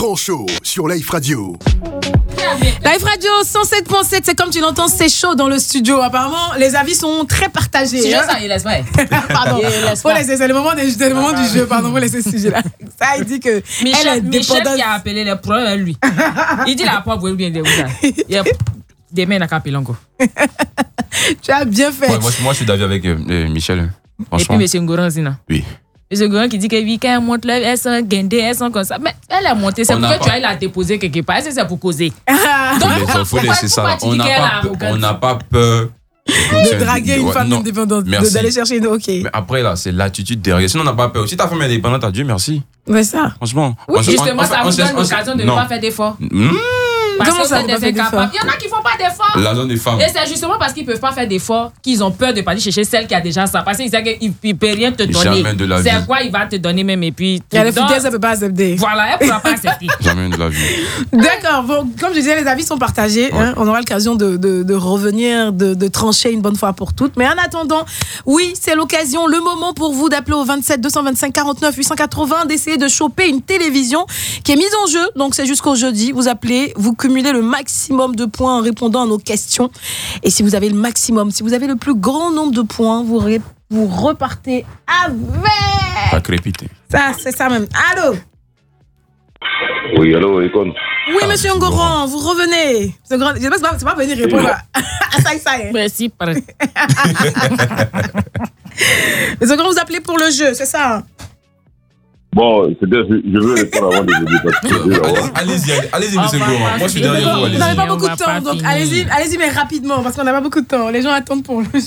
grand show sur Life Radio. Life Radio 107.7, c'est comme tu l'entends, c'est chaud dans le studio. Apparemment, les avis sont très partagés. Si ça, il laisse pas. Pardon, faut laisser, c'est le moment du jeu. Pardon, faut laisser ce sujet-là. Ça, il dit que Michel qui a appelé les problèmes à lui. Il dit la pas vous bien des demain n'a qu'à appeler encore. Tu as bien fait. Ouais, moi, je suis d'avis avec Michel. Franchement. Et puis, M. Ngoran, Zina. Oui. M. Ngoran qui dit que oui, quand elle monte là, elles sont guindées, elles sont comme ça. Mais elle a monté, c'est pour que tu ailles la déposer quelque part. C'est pour causer. Donc, il faut laisser ça. On n'a pas peur. De draguer une femme indépendante, d'aller chercher une. Ok. Mais après, là, c'est l'attitude derrière. Sinon, on n'a pas peur. Si ta femme est indépendante, Dieu merci. Ouais, ça. Franchement. Oui, justement, ça vous donne l'occasion de ne pas faire d'efforts. Comment ça, vous ne faites d'efforts? Il y en a qui ne font pas d'efforts. La zone des femmes. Et c'est justement parce qu'ils ne peuvent pas faire d'efforts qu'ils ont peur de partir chercher celle qui a déjà ça. Parce qu'ils savent qu'il ne peut rien te donner. Jamais de la vie. C'est quoi il va te donner même. Et puis. Il y a les futures, ça ne peut pas accepter. Voilà, elle ne pourra pas accepter. Jamais de la vie. D'accord. Bon, comme je disais, les avis sont partagés. Ouais. Hein, on aura l'occasion de revenir, de trancher une bonne fois pour toutes. Mais en attendant, oui, c'est l'occasion, le moment pour vous d'appeler au 27 225 49 880, d'essayer de choper une télévision qui est mise en jeu. Donc, c'est jusqu'au jeudi. Vous appelez, vous cumulez le maximum de points en répondant à nos questions. Et si vous avez le maximum, si vous avez le plus grand nombre de points, vous repartez avec... Pas crépiter. Ça, c'est ça même. Allô? Oui, allô, Econ. Oui, monsieur Ngoran, vous revenez. C'est pas venir répondre à ça. Merci, pardon. Monsieur Ngoran, vous appelez pour le jeu, c'est ça? Bon, je veux répondre avant de vous dire. Allez-y, monsieur Ngoran. Moi, je suis derrière vous. Vous n'avez pas beaucoup de temps, donc allez-y, mais rapidement, parce qu'on n'a pas beaucoup de temps. Les gens attendent pour le jeu.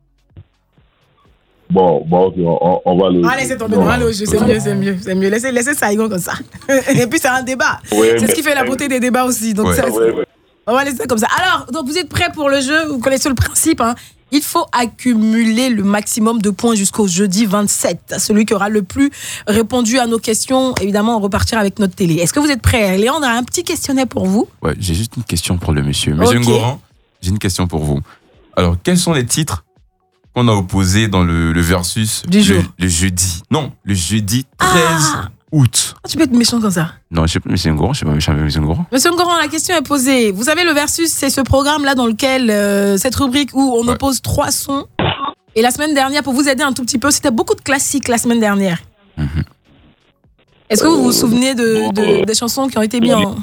Bon, on va aller. Allez, c'est tombé, on va aller au jeu, c'est mieux. Laissez ça, comme ça. Et puis, c'est un débat. Ouais, c'est ce qui fait la beauté des débats aussi. Donc, on va laisser comme ça. Alors, donc vous êtes prêts pour le jeu? Vous connaissez le principe, hein? Il faut accumuler le maximum de points jusqu'au jeudi 27. Celui qui aura le plus répondu à nos questions, évidemment, on repartira avec notre télé. Est-ce que vous êtes prêts? Léandre a un petit questionnaire pour vous. Ouais, j'ai juste une question pour le monsieur. Monsieur Ngoran, j'ai une question pour vous. Alors, quels sont les titres qu'on a opposés dans le versus du jour? Le jeudi. Non, le jeudi 13 août. Tu peux être méchant comme ça? Non, je sais pas, monsieur Ngoran, je sais pas méchant avec monsieur Ngoran. Monsieur Ngoran, la question est posée. Vous savez, le versus, c'est ce programme-là dans lequel, cette rubrique où on oppose 3 sons. Et la semaine dernière, pour vous aider un tout petit peu, c'était beaucoup de classiques la semaine dernière. Mm-hmm. Est-ce que vous vous souvenez des chansons qui ont été mises en...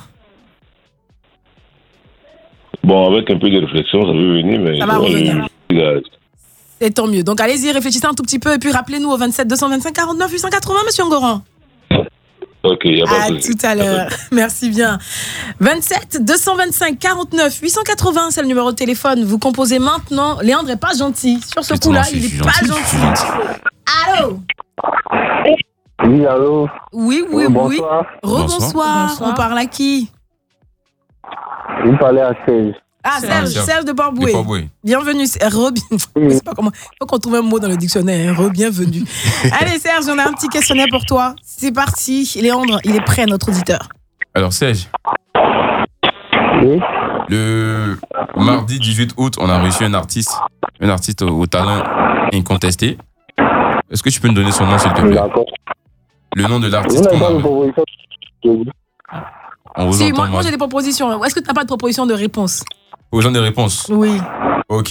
Bon, avec un peu de réflexion, ça peut venir, mais... Ça va revenir. C'est tant mieux. Donc, allez-y, réfléchissez un tout petit peu et puis rappelez-nous au 27 225 49 880, monsieur Ngoran. Ok, il n'y a pas de souci. À tout à l'heure. Merci bien. 27 225 49 880, c'est le numéro de téléphone. Vous composez maintenant. Léandre n'est pas gentil. Sur ce coup-là, il n'est pas gentil. Allô? Oui, allô? Oui. Bonsoir. Rebonsoir. On parle à qui? Vous parlez à Serge. Ah, Serge de Port-Boué. Bienvenue. Je sais pas comment. Il faut qu'on trouve un mot dans le dictionnaire. Bienvenue. Allez, Serge, on a un petit questionnaire pour toi. C'est parti. Léandre, il est prêt, notre auditeur. Alors, Serge. Oui. Le mardi 18 août, on a reçu un artiste au talent incontesté. Est-ce que tu peux nous donner son nom, s'il te plaît? D'accord. Le nom de l'artiste qu'on a. Si, moi j'ai des propositions. Est-ce que tu n'as pas de proposition de réponse? Aux gens des réponses? Oui. Ok.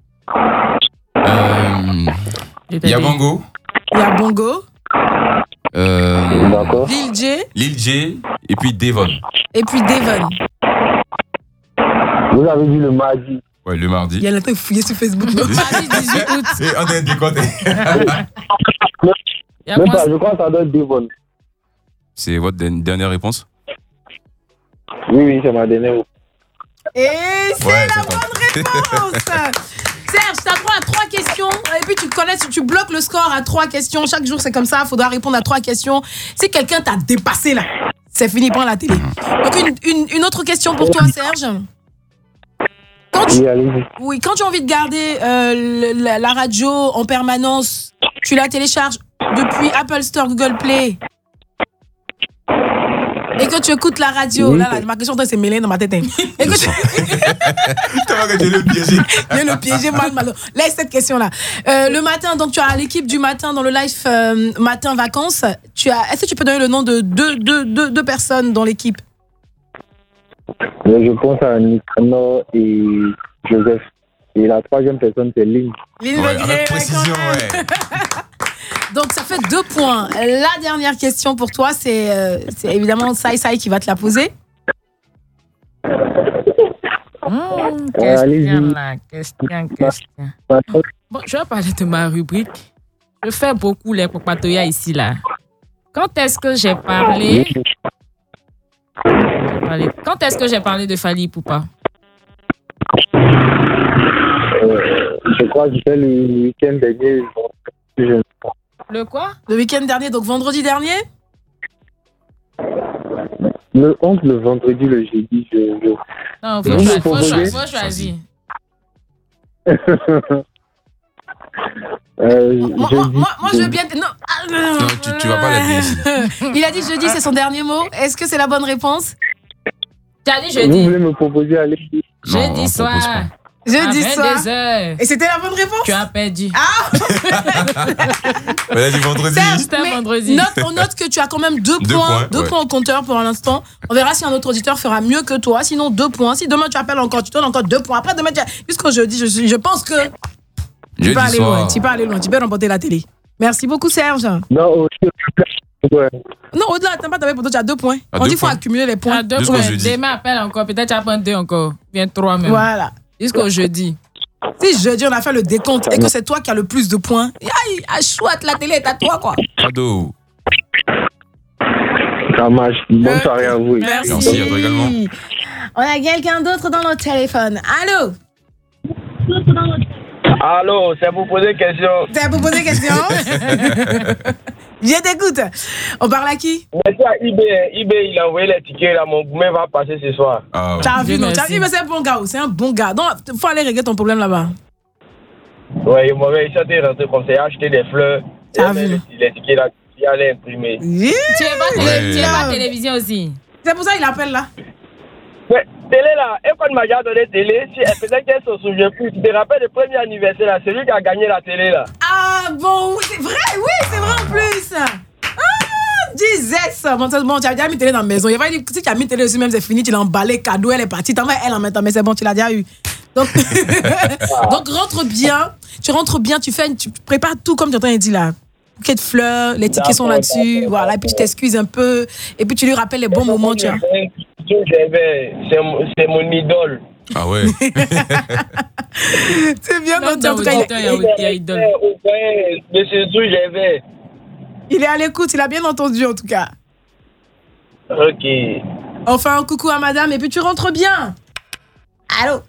Il y a Bongo. Il y a Bongo. D'accord. Lil J. Et puis Devon. Vous avez dit le mardi. Ouais, le mardi. Il y a un truc fouillé sur Facebook. Le mardi 18 août. C'est un des décomptes. Je crois que ça doit être Devon. C'est votre dernière réponse? Oui, c'est ma dernière. Et c'est la bonne réponse. Serge, t'as droit à 3 questions. Et puis tu te connais, tu bloques le score à 3 questions. Chaque jour, c'est comme ça. Il faudra répondre à 3 questions. Si quelqu'un t'a dépassé là, c'est fini, prends la télé. Donc une autre question pour toi, Serge. Quand tu as envie de garder la radio en permanence, tu la télécharges depuis Apple Store, Google Play. Et et que tu écoutes la radio, là, ma question s'est mêlée dans ma tête. Et que tu... Comment que je l'ai piégé? Je le piégé mal. Laisse cette question-là. Le matin, donc tu as l'équipe du matin dans le live matin vacances. Est-ce que tu peux donner le nom de deux personnes dans l'équipe? Je pense à Nicanor et Joseph. Et la troisième personne, c'est Lynn. Lynn Ouais, Legré, avec précision, ouais. Donc ça fait 2 points. La dernière question pour toi, c'est évidemment Sai qui va te la poser. Question. Bon, je vais parler de ma rubrique. Je fais beaucoup les propatoya ici, là. Quand est-ce que j'ai parlé... Quand est-ce que j'ai parlé de Fally Ipupa? Je crois que c'était le week-end dernier. Le quoi? Le week-end dernier, donc vendredi dernier? Entre le vendredi, le jeudi, Non, faut choisir. Moi, je veux bien... Non, Non, tu vas pas la dire ici. Il a dit jeudi, c'est son dernier mot. Est-ce que c'est la bonne réponse? Tu as dit Vous jeudi. voulez me proposer aller? Non, on Jeudi propose soir. pas. Jeudi À soir. 22h. Et c'était la bonne réponse? Tu as perdu. Elle a dit vendredi. Serge, C'était mais vendredi. on note que tu as quand même 2 Deux points. points, 2 ouais. points au compteur pour l'instant. On verra si un autre auditeur fera mieux que toi. Sinon, 2 points. Si demain tu appelles encore, tu donnes encore 2 points. Après, demain, jusqu'au jeudi, je pense que tu peux aller loin. Tu peux aller loin. Tu peux remporter la télé. Merci beaucoup, Serge. Non, ouais. Non, au-delà, t'as pas pour toi, tu as 2 points. À On dit deux qu'il faut points. accumuler les points. À 2 Jusqu'au points. jeudi. Demain, appelle encore. Peut-être tu vas prendre 2 encore. Bien 3 même. Voilà. Jusqu'au jeudi. Si jeudi, on a fait le décompte et que c'est toi qui as le plus de points, aïe, chouette, la télé est à toi, quoi. Cadeau. Ça marche. Bonne soirée à vous. Merci, à toi également. On a quelqu'un d'autre dans notre téléphone. Allô? Allô, c'est pour poser question. T'as pour poser question? Je t'écoute. On parle à qui? Merci à eBay. eBay, il a envoyé les tickets là. Mon gourmet va passer ce soir. Ah, ouais. T'as vu, non? Merci. T'as vu, mais c'est un bon gars. C'est un bon gars. Donc, faut aller régler ton problème là-bas. Ouais, il m'avait essayé de rentrer comme ça. Il a acheté des fleurs. T'as Il a vu? mis les tickets là. Il allait imprimer. Yeah. Tu es pas Ouais. tu es pas télévision aussi. C'est pour ça qu'il appelle là. Ouais, télé là. Et quand il m'a déjà donné télé, si elle faisait qu'elle se souvient plus, tu te rappelles le premier anniversaire là, celui qui a gagné la télé là. Ah bon, c'est vrai, oui, c'est vrai en plus. Ah, Jesus. Bon, tu as déjà mis télé dans la maison. Il a pas dit, si tu as mis télé aussi, même c'est fini, tu l'as emballé, cadeau, elle est partie. T'en vas elle en même temps, mais c'est bon, tu l'as déjà eu. Donc, donc rentre bien. Tu rentres bien, tu prépares tout comme tu es en train de dire là. Bouquet de fleurs, les tickets sont là-dessus. Voilà, et puis tu t'excuses un peu. Et puis tu lui rappelles les bons moments, tu vois. C'est mon idole. Ah ouais. C'est bien Même quand tu dans en tout cas, l'auditeur, il y a idole. Monsieur Zou, j'avais. il est à l'écoute, il a bien entendu en tout cas. Ok. Enfin, un coucou à madame, et puis tu rentres bien. Allô?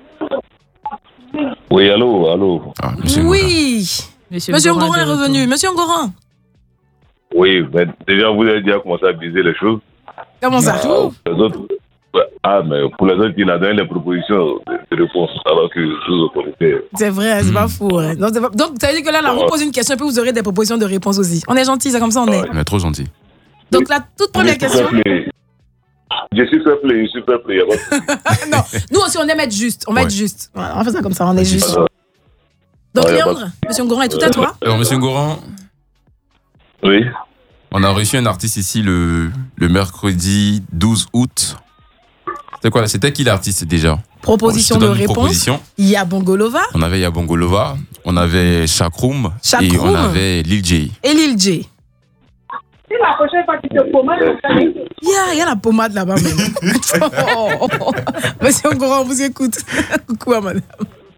Oui, allô. Ah, monsieur Oui. Monsieur Ngoran est revenu. Monsieur Ngoran, Oui, mais déjà, vous avez déjà commencé à viser les choses. comment ça? Les autres, mais pour les autres qui n'ont donné les propositions de réponse, alors que vous autorités. C'est vrai, c'est pas fou. Hein. Donc, ça veut dire que là on vous pose une question, et puis vous aurez des propositions de réponse aussi. On est gentil, c'est comme ça on est. On est trop gentil. Donc la toute première question. Je suis fair play, il y a pas de souci. Non, nous aussi on aime être juste. On va Ouais. être juste. Voilà, on va faire ça comme ça, on est juste. Donc Ouais, y a Léandre, monsieur Ngoran est tout à toi. Alors, monsieur Ngoran, Oui. on a reçu un artiste ici le mercredi 12 août. C'était quoi là? C'était qui l'artiste déjà? Proposition Je te de donne une réponse. proposition. Il y a Bongolova On avait Yabongolova, on avait Chakroum et Chakroum. on avait Lil J. et Lil J. Il y a la pommade là-bas même. Monsieur Ngoran, on vous écoute. Coucou à madame.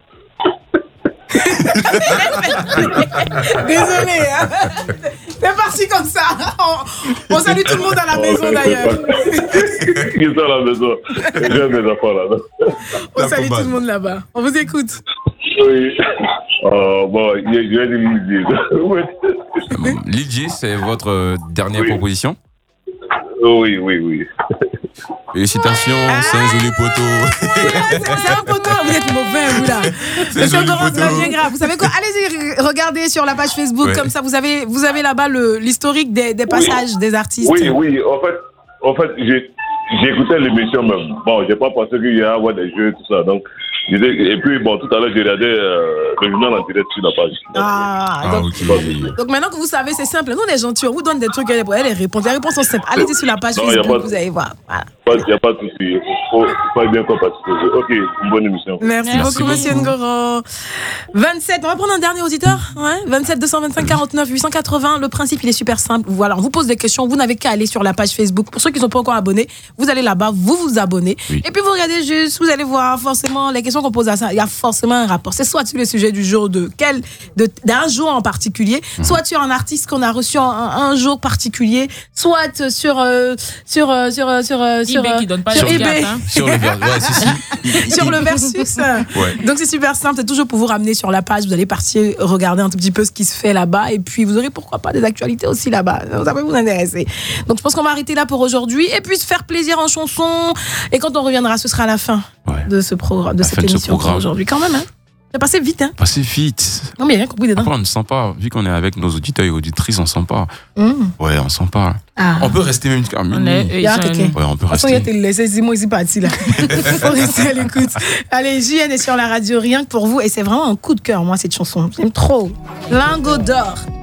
Désolé. Hein. C'est parti comme ça. On salue tout le monde à la maison d'ailleurs. Qui est à la maison? J'ai des enfants là. On salue tout le monde là-bas. On vous écoute. Oui. Bon, je vais dire. Lil J, c'est votre dernière Oui. proposition? Oui. Félicitations, c'est un joli poteau. C'est un poteau. Vous êtes mauvais, vous là. C'est Monsieur joli Ngoran, c'est poteau. bien grave. Vous savez quoi? Allez-y, regardez sur la page Facebook. Ouais. Comme ça, vous avez là-bas l'historique des passages des artistes. Oui. En fait, En fait, j'écoutais l'émission même. Bon, j'ai pas pensé qu'il y a avoir des jeux, tout ça. Donc, et puis, bon, tout à l'heure, j'ai regardé le journal en direct sur la page. Donc maintenant que vous savez, c'est simple. Nous, les gentils, on vous donne des trucs, les réponses. Les réponses sont simples. Allez sur la page Facebook, vous allez voir. Il n'y a pas de souci. Il faut bien qu'on participe. Ok, une bonne émission. Merci beaucoup, monsieur Ngoro. 27, on va prendre un dernier auditeur. 27 225 49 880. Le principe, il est super simple. Voilà, on vous pose des questions. Vous n'avez qu'à aller sur la page Facebook. Pour ceux qui ne sont pas encore abonnés, vous allez là-bas, vous vous abonnez. Oui. Et puis vous regardez juste, vous allez voir forcément les questions qu'on pose à ça. Il y a forcément un rapport. C'est soit sur le sujet du jour d'un jour en particulier, soit sur un artiste qu'on a reçu un jour particulier, soit sur eBay qui donne pas sur eBay. Sur le versus. Donc c'est super simple, c'est toujours pour vous ramener sur la page, vous allez partir regarder un tout petit peu ce qui se fait là-bas et puis vous aurez pourquoi pas des actualités aussi là-bas. Ça peut vous intéresser. Donc je pense qu'on va arrêter là pour aujourd'hui et puis se faire plaisir en chanson et quand on reviendra, ce sera à la fin de ce programme, de cette émission aujourd'hui quand même. C'est passé vite, hein? Passé vite. Non, mais il y a rien compris dedans. Après, on ne sent pas. Vu qu'on est avec nos auditeurs et auditrices, on ne sent pas. Ouais, on ne sent pas. On peut rester même jusqu'à minuit. Ouais, on peut rester. De toute façon, il y a c'est moi ici parti là. Faut rester à l'écoute. Allez, JN est sur la radio, rien que pour vous. Et c'est vraiment un coup de cœur, moi, cette chanson. J'aime trop. Lingot d'or.